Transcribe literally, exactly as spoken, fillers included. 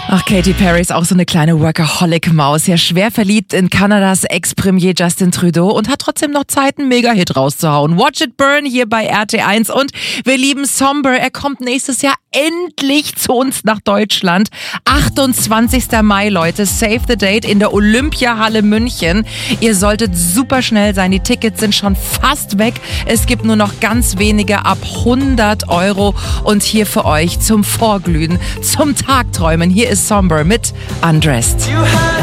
Ach, Katy Perry ist auch so eine kleine Workaholic-Maus. Ja, schwer verliebt in Kanadas Ex-Premier Justin Trudeau und hat trotzdem noch Zeit, einen Mega-Hit rauszuhauen. Watch It Burn hier bei R T eins und wir lieben Somber. Er kommt nächstes Jahr endlich zu uns nach Deutschland. achtundzwanzigster Mai, Leute. Save the date in der Olympiahalle München. Ihr solltet super schnell sein. Die Tickets sind schon fast weg. Es gibt nur noch ganz wenige ab hundert Euro. Und hier für euch zum Vorglühen, zum Tagträumen. Hier ist Somber mit Undressed.